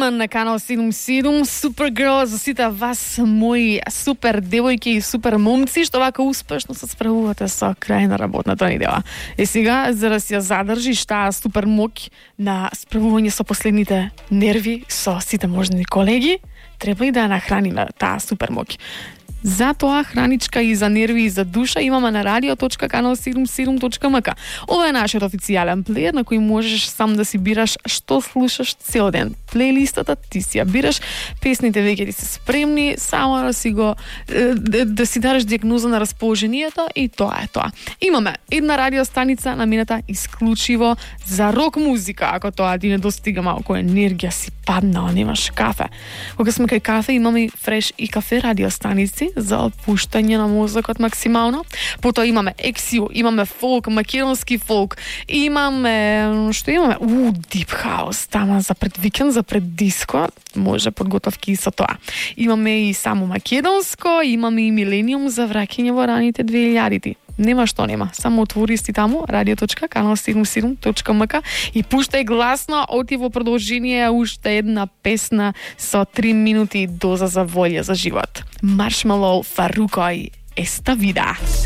Woman на канал 77, Supergirl за сите вас, мои супер девојки и супер момци, што вака успешно се справувате со крај на работната недела. И сега, за да си ја задржиш таа супер моќ на справување со последните нерви, со сите можни колеги, треба и да ја нахраниме таа супер моќ. Затоа храничка и за нерви и за душа имаме на radio.canal77.mk. Ова е нашиот официјален плеер на кој можеш сам да си бираш што слушаш цел ден. Плейлистата ти си ја бираш, песните веќе ти се спремни, само да си го да си дадеш диагноза на расположението и тоа е тоа. Имаме една радиостаница наменета исклучиво за рок музика, ако тоа ти не достига малку енергија, си паднал, немаш кафе. Кога сме кај кафе, имаме фреш и кафе радиостаници за опуштање на мозокот максимално. Потоа имаме ексио, имаме фолк, македонски фолк, имаме што имаме? Deep house, тама за пред викенд, за пред диско, може подготовки и со тоа. Имаме и само македонско, имаме и милениум за враќање во раните 2000-ти. Нема што нема, само отвори си таму radio.canal77.mk и пуштај гласно, оти во продолжение уште една песна со 3 минути доза за волја за живот. Маршмелоу, Фаруко и Еста Вида.